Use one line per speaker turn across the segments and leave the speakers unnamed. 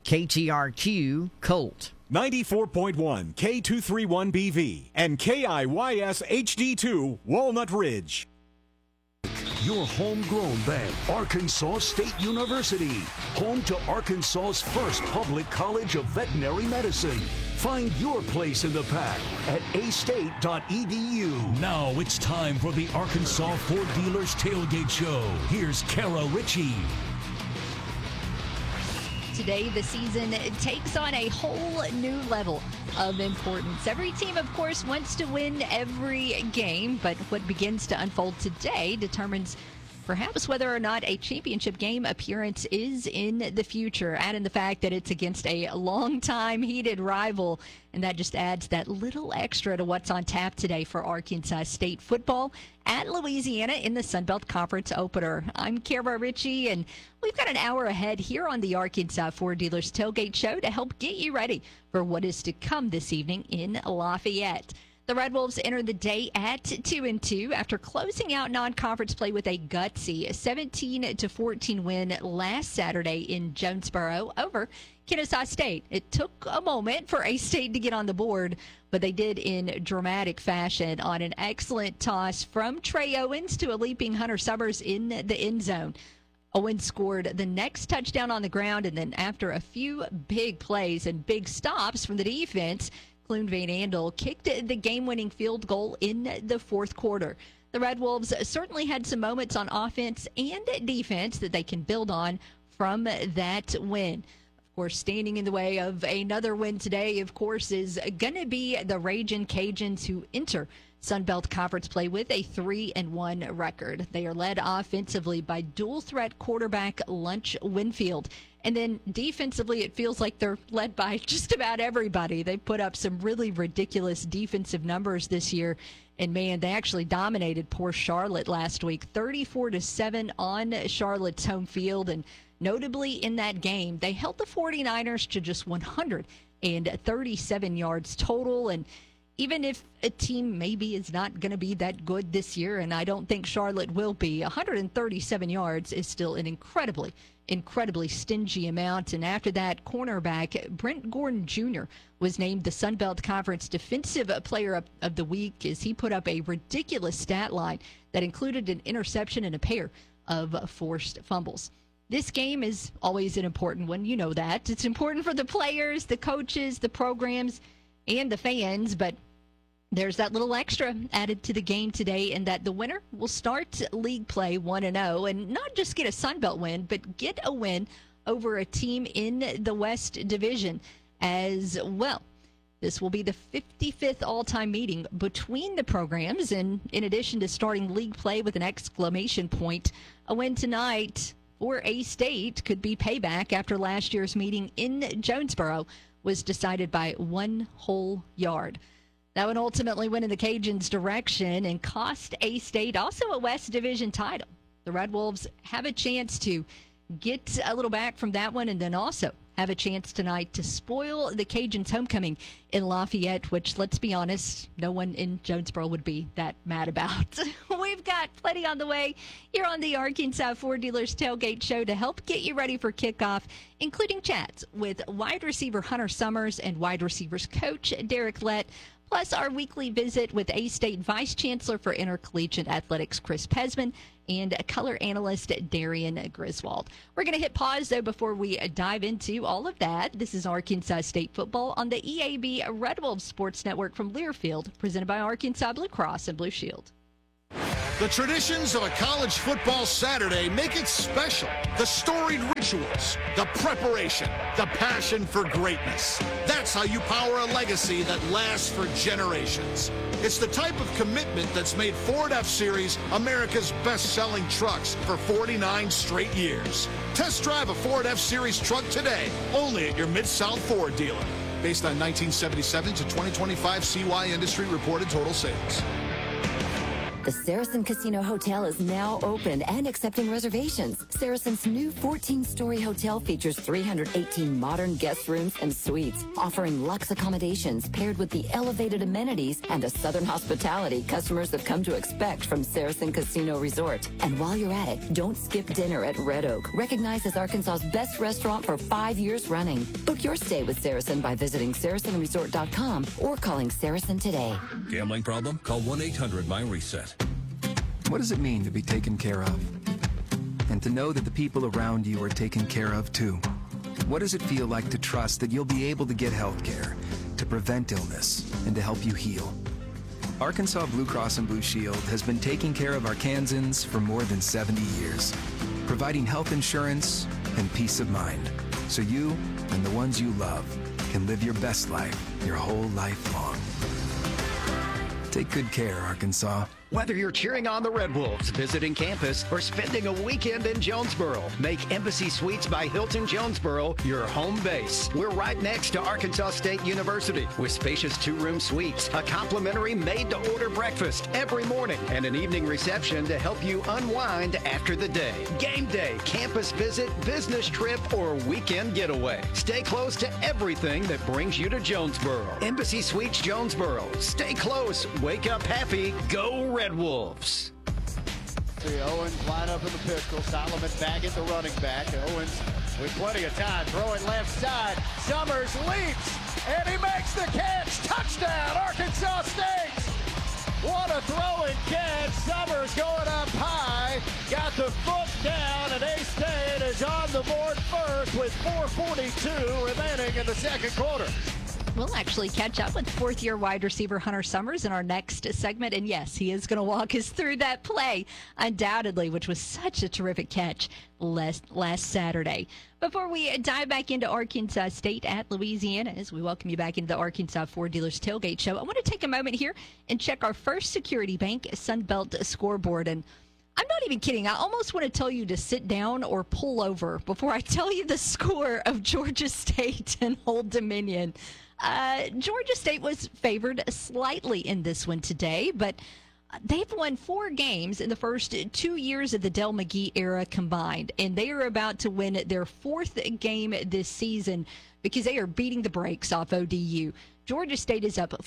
KTRQ Colt.
94.1 K231BV and KIYS HD2 Walnut Ridge.
Your homegrown bank, Arkansas State University, home to Arkansas's first public college of veterinary medicine. Find your place in the pack at astate.edu.
Now it's time for the Arkansas Ford Dealers Tailgate Show. Here's Kara Ritchie.
Today, the season takes on a whole new level of importance. Every team, of course, wants to win every game, but what begins to unfold today determines perhaps whether or not a championship game appearance is in the future. Add in the fact that it's against a long-time heated rival, and that just adds that little extra to what's on tap today for Arkansas State football at Louisiana in the Sun Belt Conference opener. I'm Kara Ritchie, and we've got an hour ahead here on the Arkansas Ford Dealers Tailgate Show to help get you ready for what is to come this evening in Lafayette. The Red Wolves enter the day at 2-2 after closing out non-conference play with a gutsy 17-14 win last Saturday in Jonesboro over Kennesaw State. It took a moment for A-State to get on the board, but they did in dramatic fashion on an excellent toss from Trey Owens to a leaping Hunter Summers in the end zone. Owens scored the next touchdown on the ground, and then after a few big plays and big stops from the defense, Clune Van Andel kicked the game-winning field goal in the fourth quarter. The Red Wolves certainly had some moments on offense and defense that they can build on from that win. Of course, standing in the way of another win today, of course, is going to be the Ragin' Cajuns, who enter Sun Belt Conference play with a 3-1 record. They are led offensively by dual-threat quarterback Lunch Winfield. And then defensively, it feels like they're led by just about everybody. They put up some really ridiculous defensive numbers this year. And, man, they actually dominated poor Charlotte last week, 34-7 on Charlotte's home field. And notably in that game, they held the 49ers to just 137 yards total. And even if a team maybe is not going to be that good this year, and I don't think Charlotte will be, 137 yards is still an incredibly stingy amount. And after that, cornerback Brent Gordon Jr. was named the Sun Belt Conference Defensive Player of the Week as he put up a ridiculous stat line that included an interception and a pair of forced fumbles. This game is always an important one. You know that. It's important for the players, the coaches, the programs, and the fans, but there's that little extra added to the game today, in that the winner will start league play 1-0 and not just get a Sun Belt win, but get a win over a team in the West Division as well. This will be the 55th all-time meeting between the programs, and in addition to starting league play with an exclamation point, a win tonight for A-State could be payback after last year's meeting in Jonesboro was decided by 1 whole yard. That one ultimately went in the Cajuns' direction and cost A-State also a West Division title. The Red Wolves have a chance to get a little back from that one, and then also have a chance tonight to spoil the Cajuns' homecoming in Lafayette, which, let's be honest, no one in Jonesboro would be that mad about. We've got plenty on the way here on the Arkansas Ford Dealers Tailgate Show to help get you ready for kickoff, including chats with wide receiver Hunter Summers and wide receivers coach Derek Lett, plus our weekly visit with A-State Vice Chancellor for Intercollegiate Athletics Chris Pesman and color analyst Darian Griswold. We're going to hit pause, though, before we dive into all of that. This is Arkansas State football on the EAB Red Wolves Sports Network from Learfield, presented by Arkansas Blue Cross and Blue Shield.
The traditions of a college football Saturday make it special. The storied rituals, the preparation, the passion for greatness. That's how you power a legacy that lasts for generations. It's the type of commitment that's made Ford F-Series America's best-selling trucks for 49 straight years. Test drive a Ford F-Series truck today, only at your Mid-South Ford dealer. Based on 1977 to 2025 CY industry reported total sales.
The Saracen Casino Hotel is now open and accepting reservations. Saracen's new 14-story hotel features 318 modern guest rooms and suites, offering luxe accommodations paired with the elevated amenities and the southern hospitality customers have come to expect from Saracen Casino Resort. And while you're at it, don't skip dinner at Red Oak, recognized as Arkansas's best restaurant for 5 years running. Book your stay with Saracen by visiting SaracenResort.com or calling Saracen today.
Gambling problem? Call 1-800-MY-RESET.
What does it mean to be taken care of? And to know that the people around you are taken care of too. What does it feel like to trust that you'll be able to get health care, to prevent illness, and to help you heal? Arkansas Blue Cross and Blue Shield has been taking care of Arkansans for more than 70 years, providing health insurance and peace of mind, so you and the ones you love can live your best life your whole life long. Take good care, Arkansas.
Whether you're cheering on the Red Wolves, visiting campus, or spending a weekend in Jonesboro, make Embassy Suites by Hilton Jonesboro your home base. We're right next to Arkansas State University with spacious 2-room suites, a complimentary made-to-order breakfast every morning, and an evening reception to help you unwind after the day. Game day, campus visit, business trip, or weekend getaway. Stay close to everything that brings you to Jonesboro. Embassy Suites Jonesboro. Stay close, wake up happy, go Red Wolves.
See Owens line up in the pistol. Solomon back at the running back. Owens with plenty of time. Throwing left side. Summers leaps. And he makes the catch. Touchdown, Arkansas State. What a throwing catch. Summers going up high. Got the foot down. And A-State is on the board first with 4:42 remaining in the second quarter.
We'll actually catch up with fourth-year wide receiver Hunter Summers in our next segment. And yes, he is going to walk us through that play, undoubtedly, which was such a terrific catch last Saturday. Before we dive back into Arkansas State at Louisiana, as we welcome you back into the Arkansas Ford Dealers Tailgate Show, I want to take a moment here and check our First Security Bank Sunbelt scoreboard. And I'm not even kidding. I almost want to tell you to sit down or pull over before I tell you the score of Georgia State and Old Dominion. Georgia State was favored slightly in this one today, but they've won 4 games in the first 2 years of the Del McGee era combined, and they are about to win their 4th game this season because they are beating the brakes off ODU. Georgia State is up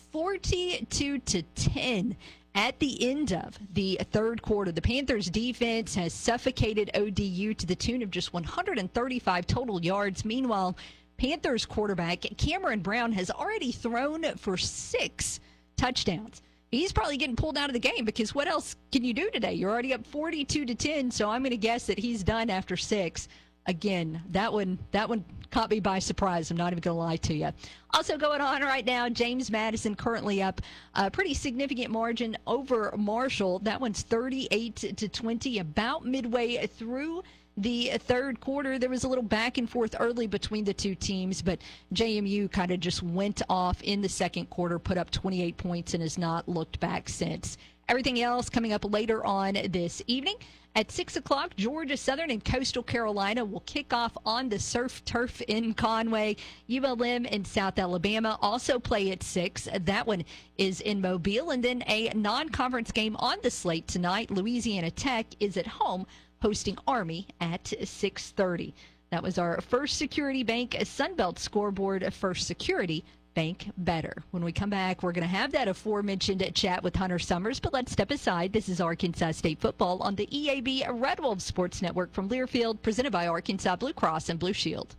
42-10 at the end of the third quarter. The Panthers' defense has suffocated ODU to the tune of just 135 total yards. Meanwhile, Panthers quarterback Cameron Brown has already thrown for 6 touchdowns. He's probably getting pulled out of the game because what else can you do today? You're already up 42-10, so I'm going to guess that he's done after 6. Again, that one caught me by surprise. I'm not even going to lie to you. Also going on right now, James Madison currently up a pretty significant margin over Marshall. That one's 38-20, about midway through the third quarter. There was a little back and forth early between the two teams, but JMU kind of just went off in the second quarter, put up 28 points, and has not looked back since. Everything else coming up later on this evening. At 6 o'clock, Georgia Southern and Coastal Carolina will kick off on the surf turf in Conway. ULM and South Alabama also play at 6. That one is in Mobile. And then a non-conference game on the slate tonight. Louisiana Tech is at home hosting Army at 6:30. That was our First Security Bank Sunbelt scoreboard. First Security Bank better. When we come back, we're going to have that aforementioned chat with Hunter Summers, but let's step aside. This is Arkansas State football on the EAB Red Wolves Sports Network from Learfield, presented by Arkansas Blue Cross and Blue Shield.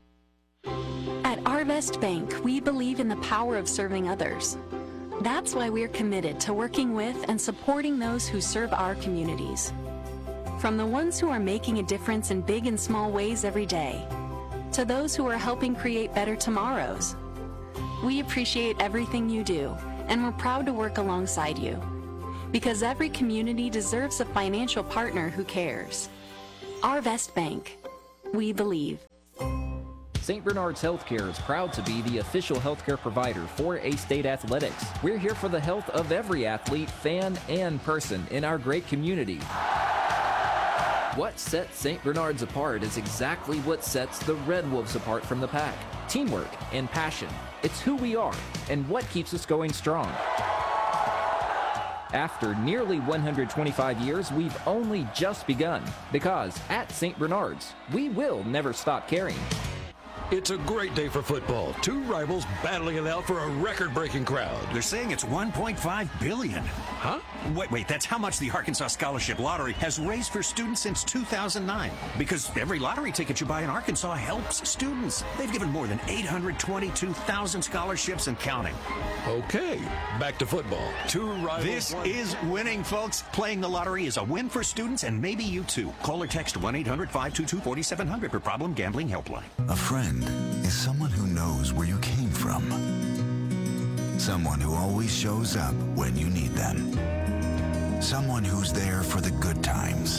At Arvest Bank, we believe in the power of serving others. That's why we're committed to working with and supporting those who serve our communities. From the ones who are making a difference in big and small ways every day, to those who are helping create better tomorrows. We appreciate everything you do, and we're proud to work alongside you. Because every community deserves a financial partner who cares. Arvest Bank. We believe.
St. Bernard's Healthcare is proud to be the official healthcare provider for A-State Athletics. We're here for the health of every athlete, fan, and person in our great community. What sets St. Bernard's apart is exactly what sets the Red Wolves apart from the pack. Teamwork and passion. It's who we are and what keeps us going strong. After nearly 125 years, we've only just begun. Because at St. Bernard's, we will never stop caring.
It's a great day for football. Two rivals battling it out for a record-breaking crowd.
They're saying it's $1.5 billion.
Huh?
Wait, that's how much the Arkansas Scholarship Lottery has raised for students since 2009. Because every lottery ticket you buy in Arkansas helps students. They've given more than 822,000 scholarships and counting.
Okay, back to football. Two rivals.
This is winning, folks. Playing the lottery is a win for students and maybe you too. Call or text 1-800-522-4700 for Problem Gambling Helpline.
A friend is someone who knows where you came from. Someone who always shows up when you need them. Someone who's there for the good times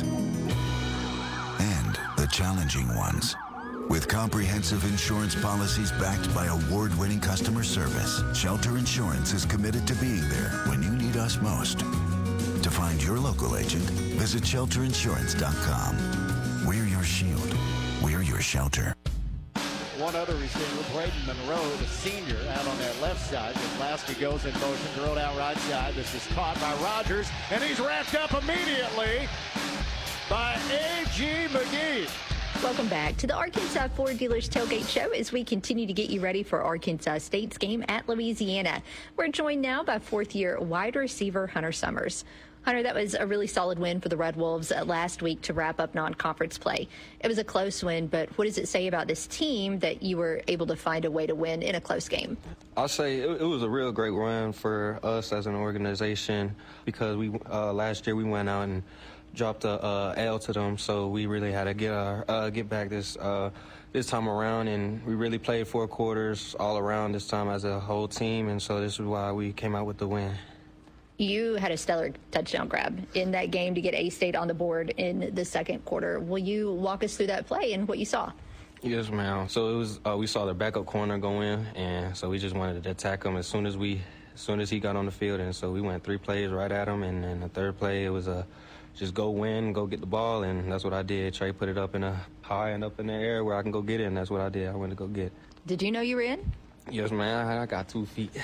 and the challenging ones. With comprehensive insurance policies backed by award-winning customer service, Shelter Insurance is committed to being there when you need us most. To find your local agent, visit shelterinsurance.com. We're your shield. We're your shelter.
One other receiver, Braden Monroe, the senior, out on that left side. Lasky goes in motion, thrown out right side. This is caught by Rogers, and he's wrapped up immediately by A.G. McGee.
Welcome back to the Arkansas Ford Dealers Tailgate Show as we continue to get you ready for Arkansas State's game at Louisiana. We're joined now by fourth-year wide receiver Hunter Summers. Hunter, that was a really solid win for the Red Wolves last week to wrap up non-conference play. It was a close win, but what does it say about this team that you were able to find a way to win in a close game?
I'll say it was a real great run for us as an organization because we last year we went out and dropped a L to them, so we really had to get back this time around, and we really played 4 quarters all around this time as a whole team, and so this is why we came out with the win.
You had a stellar touchdown grab in that game to get A-State on the board in the second quarter. Will you walk us through that play and what you saw?
Yes, ma'am. So it was we saw the backup corner go in, and so we just wanted to attack him as soon as he got on the field, and so we went 3 plays right at him, and then the third play it was just go win, go get the ball, and that's what I did. Trey put it up in a high and up in the air where I can go get it, and that's what I did. I went to go get.
Did you know you were in?
Yes, man. I got 2 feet.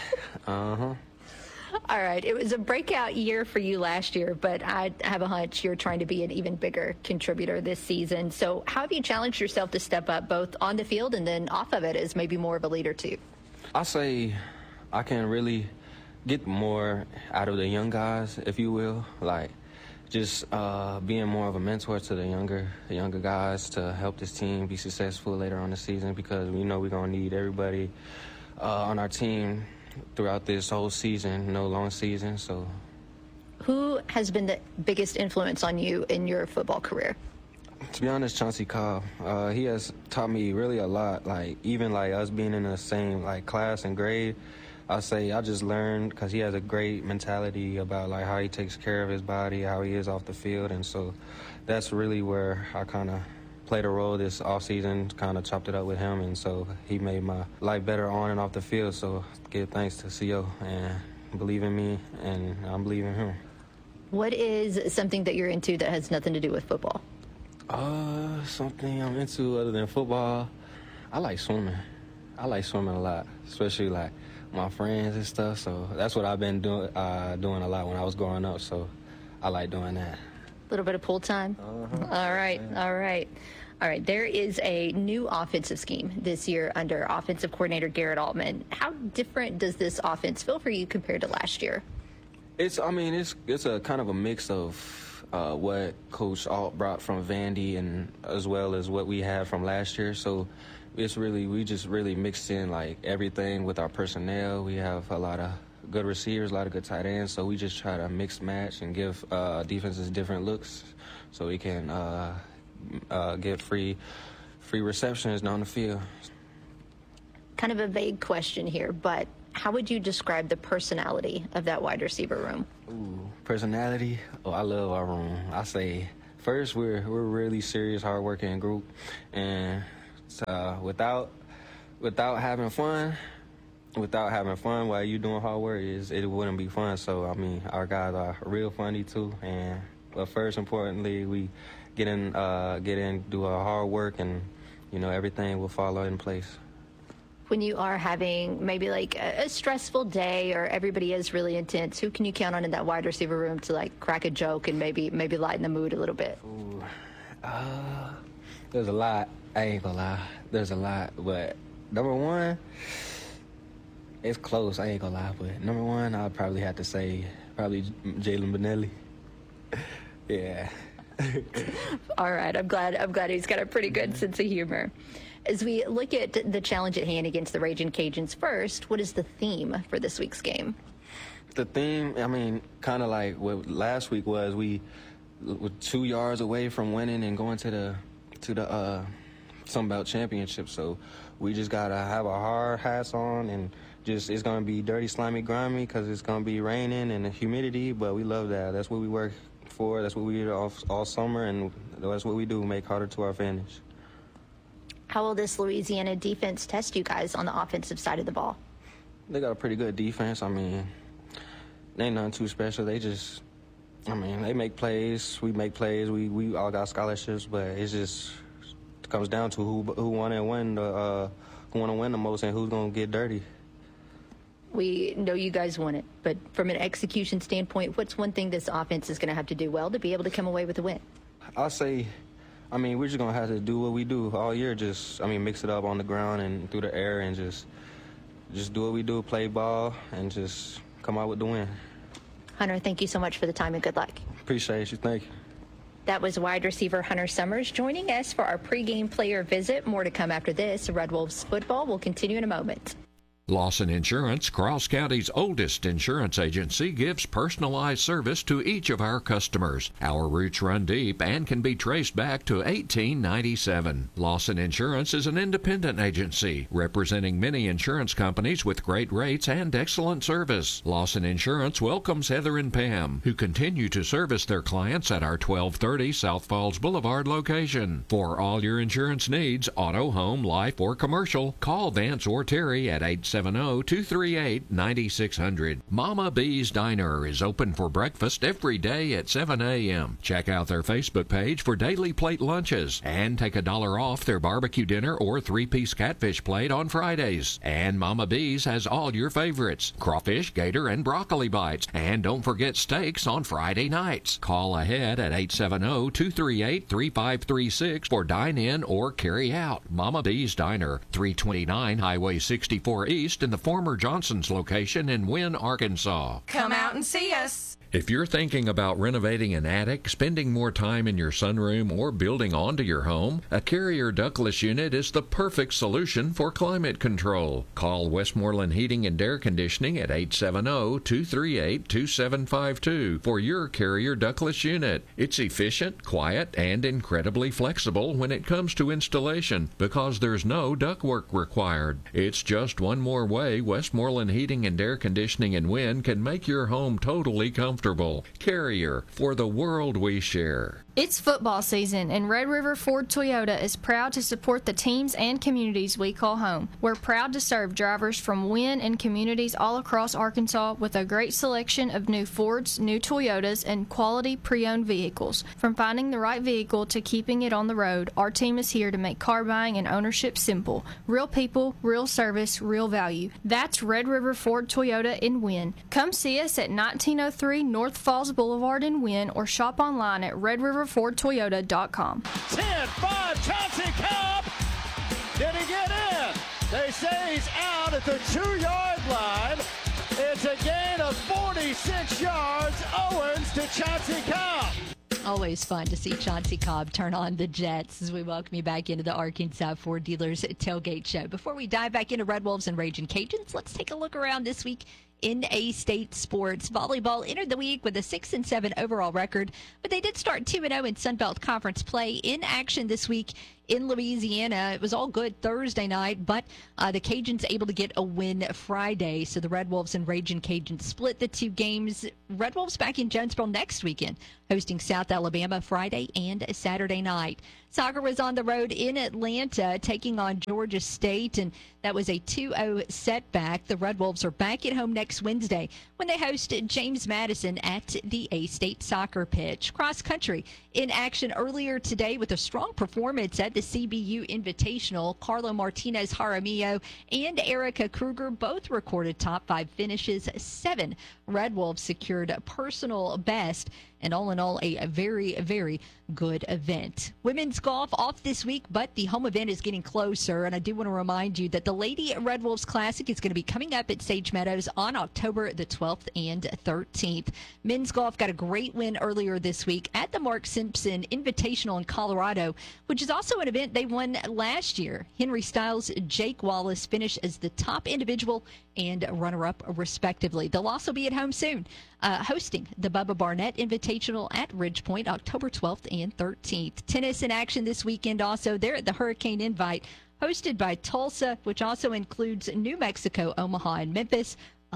All right. It was a breakout year for you last year, but I have a hunch you're trying to be an even bigger contributor this season. So how have you challenged yourself to step up both on the field and then off of it as maybe more of a leader too?
I say I can really get more out of the young guys, if you will, like just being more of a mentor to the younger guys to help this team be successful later on the season, because we know we're going to need everybody on our team throughout this whole season, long season. So,
who has been the biggest influence on you in your football career?
To be honest, Chauncey Cobb. He has taught me really a lot. Like even like us being in the same like class and grade, I say I just learned because he has a great mentality about like how he takes care of his body, how he is off the field, and so that's really where I kind of played a role this offseason, kind of chopped it up with him, and so he made my life better on and off the field. So give thanks to CO and believe in me, and I'm believing him.
What is something that you're into that has nothing to do with football?
Something I'm into other than football, I like swimming. I like swimming a lot, especially like my friends and stuff. So that's what I've been doing a lot when I was growing up. So I like doing that.
A little bit of pool time. All right. There is a new offensive scheme this year under offensive coordinator Garrett Altman. How different does this offense feel for you compared to last year?
It's a kind of a mix of what Coach Alt brought from Vandy and as well as what we had from last year. So we just really mixed in like everything with our personnel. We have a lot of good receivers, a lot of good tight ends, so we just try to mix match and give defenses different looks so we can get free receptions down the field.
Kind of a vague question here, but how would you describe the personality of that wide receiver room?
Personality? Oh, I love our room. I say first we're a really serious, hard-working group, and without having fun while you're doing hard work, it wouldn't be fun. So, I mean, our guys are real funny, too. But first, importantly, we get in, do our hard work, and, everything will follow in place.
When you are having maybe like a stressful day or everybody is really intense, who can you count on in that wide receiver room to like crack a joke and maybe lighten the mood a little bit?
Ooh, there's a lot. I ain't gonna lie. There's a lot. But number one, it's close. I ain't gonna lie. But number one, I'd probably have to say Jalen Benelli. Yeah.
All right. I'm glad he's got a pretty good sense of humor. As we look at the challenge at hand against the Ragin' Cajuns first, what is the theme for this week's game?
The theme, I mean, kind of like what last week was. We were 2 yards away from winning and going to the Sunbelt Championship. So we just got to have our hard hats on and just, it's going to be dirty, slimy, grimy because it's going to be raining and the humidity, but we love that. That's what we work for. That's what we do all summer, and that's what we do, make harder to our advantage.
How will this Louisiana defense test you guys on the offensive side of the ball?
They got a pretty good defense. I mean, they ain't nothing too special. They just, I mean, they make plays. We make plays. We all got scholarships, but it comes down to who want to win the most and who's gonna get dirty.
We know you guys want it, but from an execution standpoint, what's one thing this offense is going to have to do well to be able to come away with a win?
I'll say, I mean, we're just going to have to do what we do all year. Just, I mean, mix it up on the ground and through the air and just do what we do, play ball, and just come out with the win.
Hunter, thank you so much for the time and good luck.
Appreciate you. Thank you.
That was wide receiver Hunter Summers joining us for our pregame player visit. More to come after this. Red Wolves football will continue in a moment.
Lawson Insurance, Cross County's oldest insurance agency, gives personalized service to each of our customers. Our roots run deep and can be traced back to 1897. Lawson Insurance is an independent agency representing many insurance companies with great rates and excellent service. Lawson Insurance welcomes Heather and Pam, who continue to service their clients at our 1230 South Falls Boulevard location. For all your insurance needs, auto, home, life, or commercial, call Vance or Terry at 870-238-9600. Mama B's Diner is open for breakfast every day at 7 a.m. Check out their Facebook page for daily plate lunches and take $1 off their barbecue dinner or 3-piece catfish plate on Fridays. And Mama B's has all your favorites: crawfish, gator, and broccoli bites. And don't forget steaks on Friday nights. Call ahead at 870-238-3536 for dine-in or carry out. Mama B's Diner, 329 Highway 64 East in the former Johnson's location in Wynne, Arkansas.
Come out and see us.
If you're thinking about renovating an attic, spending more time in your sunroom, or building onto your home, a Carrier ductless unit is the perfect solution for climate control. Call Westmoreland Heating and Air Conditioning at 870-238-2752 for your Carrier ductless unit. It's efficient, quiet, and incredibly flexible when it comes to installation because there's no ductwork required. It's just one more way Westmoreland Heating and Air Conditioning in Wynne can make your home totally comfortable. Carrier, for the world we share.
It's football season, and Red River Ford Toyota is proud to support the teams and communities we call home. We're proud to serve drivers from Wynne and communities all across Arkansas with a great selection of new Fords, new Toyotas, and quality pre-owned vehicles. From finding the right vehicle to keeping it on the road, our team is here to make car buying and ownership simple. Real people, real service, real value. That's Red River Ford Toyota in Wynne. Come see us at 1903 North Falls Boulevard in Wynne or shop online at redriverfordtoyota.com.
10-5, Chauncey Cobb. Did he get in? They say he's out at the 2-yard line. It's a gain of 46 yards. Owens to Chauncey Cobb.
Always fun to see Chauncey Cobb turn on the Jets as we welcome you back into the Arkansas Ford Dealers Tailgate Show. Before we dive back into Red Wolves and Ragin' Cajuns, let's take a look around this week in A-State sports. Volleyball entered the week with a 6-7 overall record, but they did start 2-0 in Sunbelt Conference play. In action this week in Louisiana, it was all good Thursday night, but the Cajuns able to get a win Friday. So the Red Wolves and Ragin' Cajuns split the two games. Red Wolves back in Jonesboro next weekend, hosting South Alabama Friday and Saturday night. Soccer was on the road in Atlanta, taking on Georgia State, and that was a 2-0 setback. The Red Wolves are back at home next Wednesday when they host James Madison at the A-State soccer pitch. Cross country in action earlier today with a strong performance at the CBU Invitational. Carlo Martinez Jaramillo and Erica Kruger both recorded top 5 finishes. 7 Red Wolves secured a personal best, and all in all, a very, very good event. Women's golf off this week, but the home event is getting closer, and I do want to remind you that the Lady Red Wolves Classic is going to be coming up at Sage Meadows on October the 12th and 13th. Men's golf got a great win earlier this week at the Mark Simpson Invitational in Colorado, which is also an event they won last year. Henry Styles, Jake Wallace finished as the top individual and runner-up respectively. They'll also be at home soon, hosting the Bubba Barnett Invitational at Ridgepoint October 12th and 13th. Tennis in action this weekend also. They're at the Hurricane Invite, hosted by Tulsa, which also includes New Mexico, Omaha, and Memphis.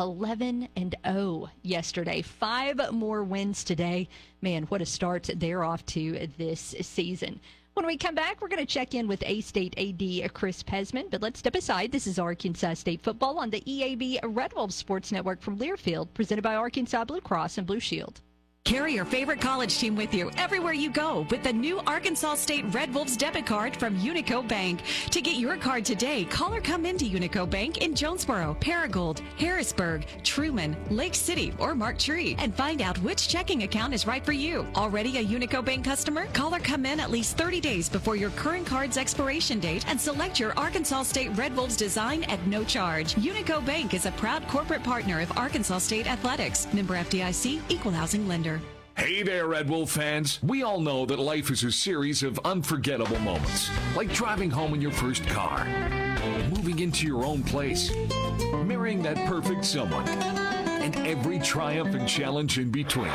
11-0 yesterday. 5 more wins today. Man, what a start they're off to this season. When we come back, we're going to check in with A-State AD Chris Pesman, but let's step aside. This is Arkansas State football on the EAB Red Wolves Sports Network from Learfield, presented by Arkansas Blue Cross and Blue Shield.
Carry your favorite college team with you everywhere you go with the new Arkansas State Red Wolves debit card from Unico Bank. To get your card today, call or come into Unico Bank in Jonesboro, Paragould, Harrisburg, Truman, Lake City, or Mark Tree and find out which checking account is right for you. Already a Unico Bank customer? Call or come in at least 30 days before your current card's expiration date and select your Arkansas State Red Wolves design at no charge. Unico Bank is a proud corporate partner of Arkansas State Athletics. Member FDIC, Equal Housing Lender.
Hey there, Red Wolf fans. We all know that life is a series of unforgettable moments, like driving home in your first car, moving into your own place, marrying that perfect someone, and every triumph and challenge in between.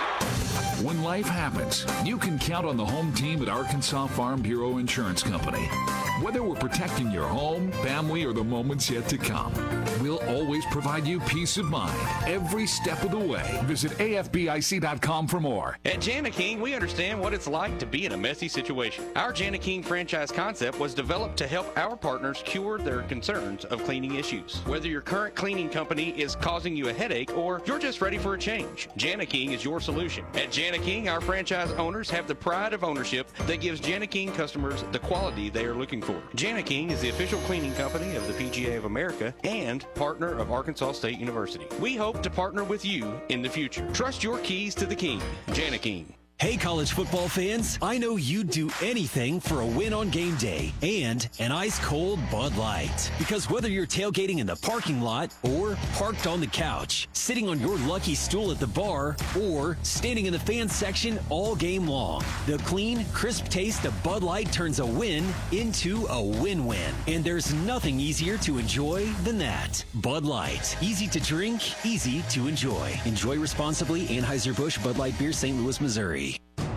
When life happens, you can count on the home team at Arkansas Farm Bureau Insurance Company. Whether we're protecting your home, family, or the moments yet to come, we'll always provide you peace of mind every step of the way. Visit AFBIC.com for more.
At Jana King, we understand what it's like to be in a messy situation. Our Jana King franchise concept was developed to help our partners cure their concerns of cleaning issues. Whether your current cleaning company is causing you a headache or you're just ready for a change, Jana King is your solution. At Jana King, our franchise owners have the pride of ownership that gives Jana King customers the quality they are looking for. Jana King is the official cleaning company of the PGA of America and partner of Arkansas State University. We hope to partner with you in the future. Trust your keys to the king. Jana King.
Hey, college football fans, I know you'd do anything for a win on game day and an ice-cold Bud Light. Because whether you're tailgating in the parking lot or parked on the couch, sitting on your lucky stool at the bar, or standing in the fan section all game long, the clean, crisp taste of Bud Light turns a win into a win-win. And there's nothing easier to enjoy than that. Bud Light. Easy to drink, easy to enjoy. Enjoy responsibly. Anheuser-Busch Bud Light Beer, St. Louis, Missouri.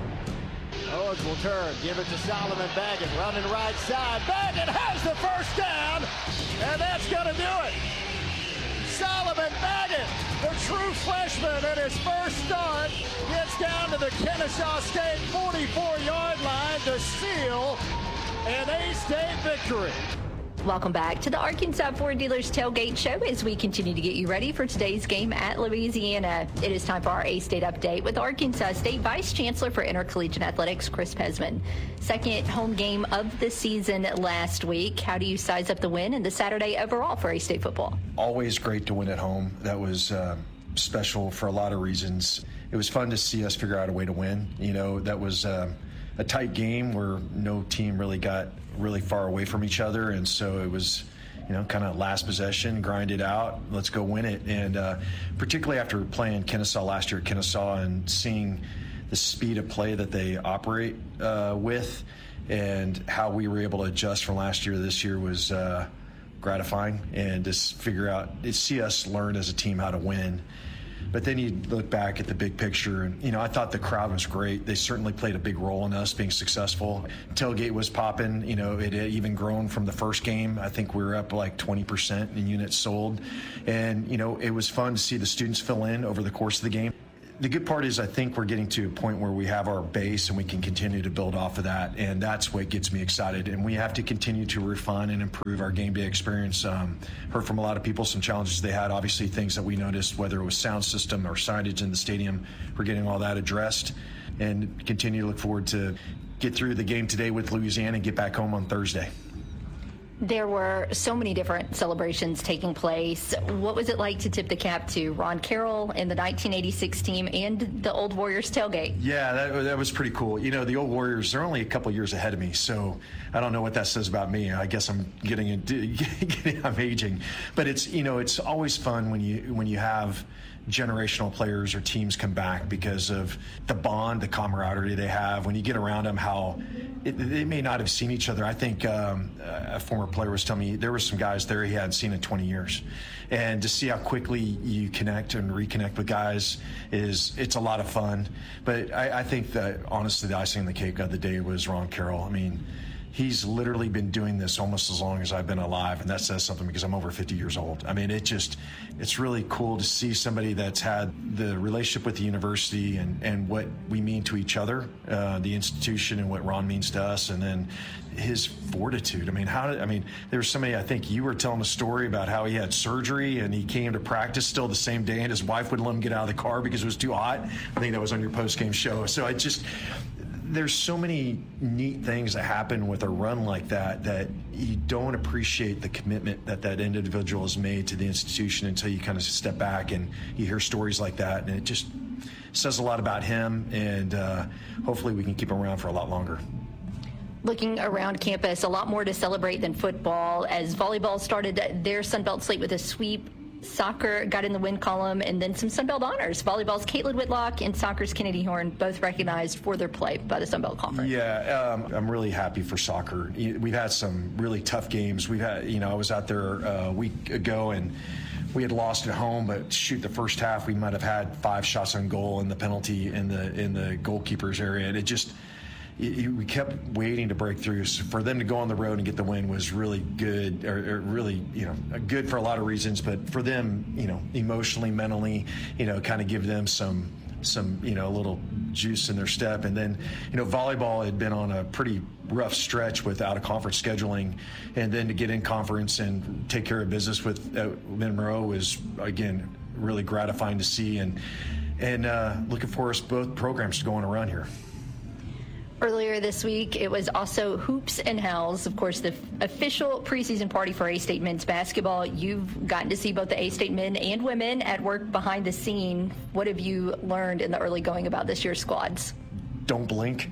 Owens will turn, give it to Solomon Baggett, running right side. Baggett has the first down, and that's going to do it. Solomon Baggett, the true freshman in his first start, gets down to the Kennesaw State 44-yard line to seal an A-State victory.
Welcome back to the Arkansas Ford Dealers Tailgate Show as we continue to get you ready for today's game at Louisiana. It is time for our A-State update with Arkansas State Vice Chancellor for Intercollegiate Athletics, Chris Pesman. Second home game of the season last week. How do you size up the win and the Saturday overall for A-State football?
Always great to win at home. That was special for a lot of reasons. It was fun to see us figure out a way to win. You know, that was a tight game where no team really got really far away from each other, and so it was, you know, kind of last possession, grind it out, let's go win it. And particularly after playing Kennesaw last year at Kennesaw and seeing the speed of play that they operate with and how we were able to adjust from last year to this year was gratifying, and just see us learn as a team how to win. But then you look back at the big picture, and, you know, I thought the crowd was great. They certainly played a big role in us being successful. Tailgate was popping. You know, it had even grown from the first game. I think we were up like 20% in units sold. And, you know, it was fun to see the students fill in over the course of the game. the good part is I think we're getting to a point where we have our base and we can continue to build off of that, and that's what gets me excited. And we have to continue to refine and improve our game day experience. Heard from a lot of people some challenges they had, obviously things that we noticed, whether it was sound system or signage in the stadium. We're getting all that addressed and continue to look forward to get through the game today with Louisiana and get back home on Thursday.
There were so many different celebrations taking place. What was it like to tip the cap to Ron Carroll and the 1986 team and the Old Warriors tailgate?
Yeah, that was pretty cool. You know, the Old Warriors, they're only a couple years ahead of me, so I don't know what that says about me. I guess I'm I'm aging. But it's, you know, it's always fun when you have generational players or teams come back because of the bond, the camaraderie they have. When you get around them, how they may not have seen each other. I think a former player was telling me there were some guys there he hadn't seen in 20 years. And to see how quickly you connect and reconnect with guys it's a lot of fun. But I think that, honestly, the icing on the cake of the day was Ron Carroll. I mean, he's literally been doing this almost as long as I've been alive, and that says something because I'm over 50 years old. I mean, it's really cool to see somebody that's had the relationship with the university and what we mean to each other, the institution and what Ron means to us, and then his fortitude. I mean, there's somebody, I think you were telling a story about how he had surgery and he came to practice still the same day and his wife wouldn't let him get out of the car because it was too hot. I think that was on your post-game show. So there's so many neat things that happen with a run like that you don't appreciate the commitment that individual has made to the institution until you kind of step back and you hear stories like that, and it just says a lot about him, and hopefully we can keep him around for a lot longer.
Looking around campus, a lot more to celebrate than football as volleyball started their Sunbelt slate with a sweep. Soccer got in the win column, and then some Sunbelt honors. Volleyball's Caitlin Whitlock and soccer's Kennedy Horn, both recognized for their play by the Sunbelt Conference.
Yeah, I'm really happy for soccer. We've had some really tough games. I was out there a week ago, and we had lost at home, but the first half we might have had 5 shots on goal and the penalty in the goalkeeper's area, and we kept waiting to break through. So for them to go on the road and get the win was really good, or really, good for a lot of reasons. But for them, emotionally, mentally, kind of give them some a little juice in their step. And then, volleyball had been on a pretty rough stretch with out-of-conference scheduling, and then to get in conference and take care of business with Monroe was, again, really gratifying to see. And looking for us both programs to go on a run here.
Earlier this week, it was also Hoops and Howls, of course, the official preseason party for A-State men's basketball. You've gotten to see both the A-State men and women at work behind the scene. What have you learned in the early going about this year's squads?
Don't blink.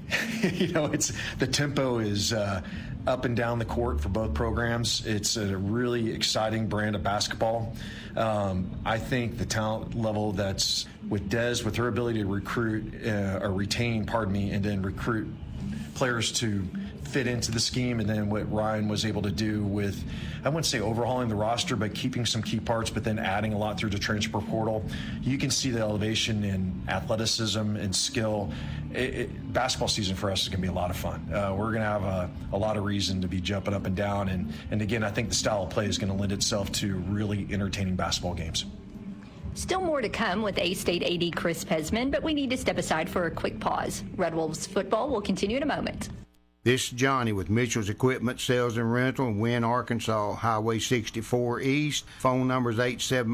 The tempo is up and down the court for both programs. It's a really exciting brand of basketball. I think the talent level that's with Des, with her ability to retain, and then recruit players to fit into the scheme, and then what Ryan was able to do with, I wouldn't say overhauling the roster, but keeping some key parts, but then adding a lot through the transfer portal. You can see the elevation in athleticism and skill. Basketball season for us is going to be a lot of fun. We're going to have a lot of reason to be jumping up and down, and again, I think the style of play is going to lend itself to really entertaining basketball games.
Still more to come with A-State AD Chris Pesman, but we need to step aside for a quick pause. Red Wolves football will continue in a moment.
This is Johnny with Mitchell's Equipment Sales and Rental in Wynne, Arkansas, Highway 64 East. Phone number is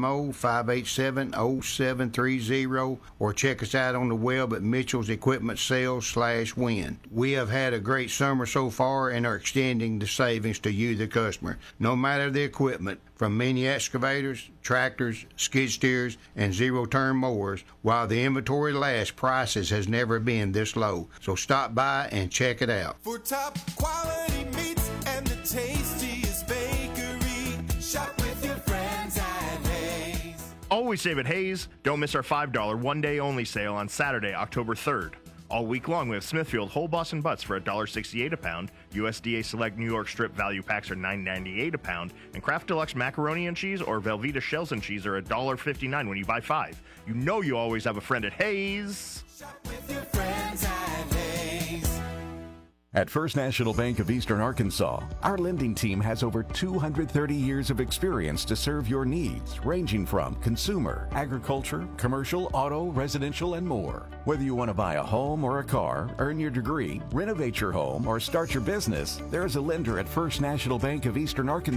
870-587-0730, or check us out on the web at mitchellsequipmentsales.com/win. We have had a great summer so far and are extending the savings to you, the customer. No matter the equipment, from mini excavators, tractors, skid steers, and zero-turn mowers, while the inventory lasts, prices has never been this low. So stop by and check it out.
For top quality meats and the tastiest bakery, shop with your friends at Hayes.
Always save at Hayes. Don't miss our $5 one-day only sale on Saturday, October 3rd. All week long, we have Smithfield whole Boston butts for $1.68 a pound. USDA Select New York strip value packs are $9.98 a pound. And Kraft Deluxe macaroni and cheese or Velveeta shells and cheese are $1.59 when you buy 5. You know you always have a friend at Hayes.
Shop with your friends at Hayes.
At First National Bank of Eastern Arkansas, our lending team has over 230 years of experience to serve your needs, ranging from consumer, agriculture, commercial, auto, residential, and more. Whether you want to buy a home or a car, earn your degree, renovate your home, or start your business, there is a lender at First National Bank of Eastern Arkansas